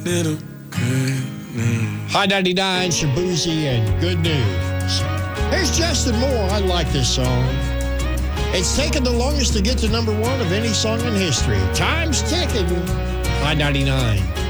Little good news. High 99, Shabuzi, and Good News. Here's Justin Moore. I like this song. It's taken the longest to get to number one of any song in history. Time's ticking. High 99.